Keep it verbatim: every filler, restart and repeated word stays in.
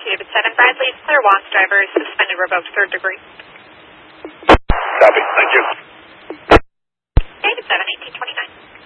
David seven Bradley, clear Watts driver, suspended, revoked, third degree.